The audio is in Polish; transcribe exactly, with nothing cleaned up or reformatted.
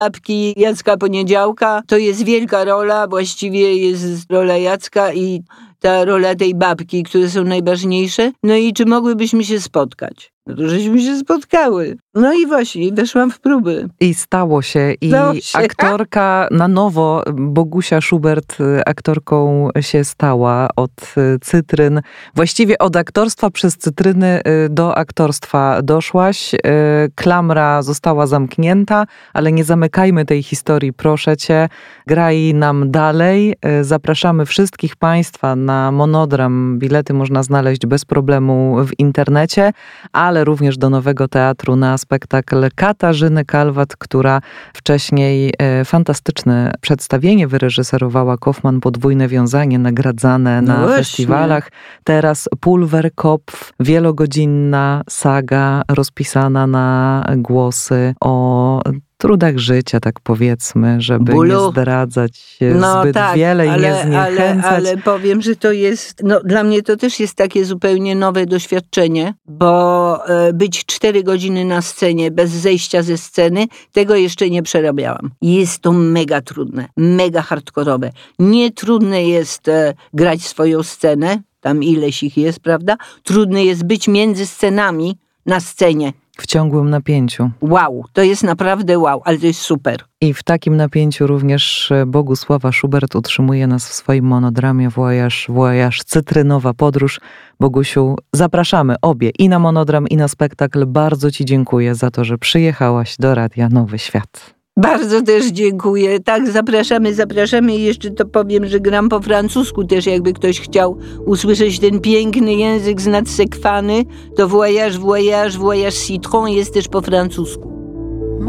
Babki Jacka Poniedziałka. To jest wielka rola, właściwie jest rola Jacka i ta rola tej babki, które są najważniejsze. No i czy mogłybyśmy się spotkać? No to żeśmy się spotkały. No i właśnie, weszłam w próby. I stało się. I Stało się. aktorka na nowo, Bogusia Schubert aktorką się stała od Cytryn. Właściwie od aktorstwa przez Cytryny do aktorstwa doszłaś. Klamra została zamknięta, ale nie zamykajmy tej historii, proszę cię. Graj nam dalej. Zapraszamy wszystkich państwa na Monodram. Bilety można znaleźć bez problemu w internecie, ale również do Nowego Teatru na spektakl Katarzyny Kalwat, która wcześniej e, fantastyczne przedstawienie wyreżyserowała. Kaufman, Podwójne wiązanie, nagradzane no na właśnie. festiwalach. Teraz Pulwerkopf, wielogodzinna saga rozpisana na głosy o trudach życia, tak powiedzmy, żeby Bólu. nie zdradzać No zbyt tak, wiele i ale, nie zniechęcać. Ale, ale powiem, że to jest, no dla mnie to też jest takie zupełnie nowe doświadczenie, bo e, być cztery godziny na scenie bez zejścia ze sceny, tego jeszcze nie przerabiałam. Jest to mega trudne, mega hardkorowe. Nie trudne jest e, grać swoją scenę, tam ileś ich jest, prawda? Trudne jest być między scenami na scenie. W ciągłym napięciu. Wow, to jest naprawdę wow, ale to jest super. I w takim napięciu również Bogusława Schubert utrzymuje nas w swoim monodramie Voyage, Voyage, Cytrynowa podróż. Bogusiu, zapraszamy obie i na monodram, i na spektakl. Bardzo ci dziękuję za to, że przyjechałaś do Radia Nowy Świat. Bardzo też dziękuję. Tak, zapraszamy, zapraszamy i jeszcze to powiem, że gram po francusku też, jakby ktoś chciał usłyszeć ten piękny język znadsekwany, to Voyage, Voyage, Voyage Citron jest też po francusku.